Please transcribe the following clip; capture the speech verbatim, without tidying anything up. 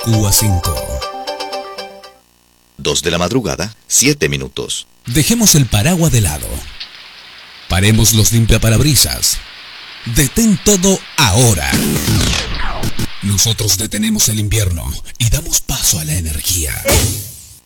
Cuba cinco. Dos de la madrugada, siete minutos. Dejemos el paraguas de lado. Paremos los limpiaparabrisas. Detén todo ahora. Nosotros detenemos el invierno y damos paso a la energía.